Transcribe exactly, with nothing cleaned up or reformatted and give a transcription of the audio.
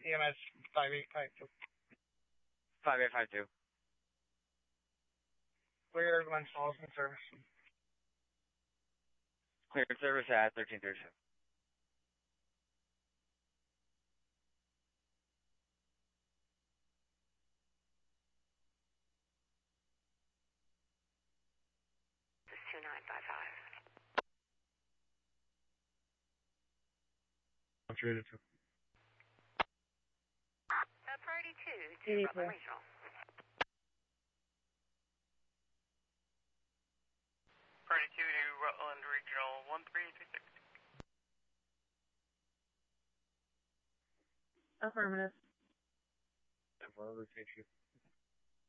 E M S five eight five two. five eight five two. Clear Glen Falls in service. Cleared service at thirteen thirty-seven. two nine five five. I'm treated to. Uh, priority two to Rutland Regional. Priority two to Rutland Regional one three two six. Affirmative. ten four, rotate you.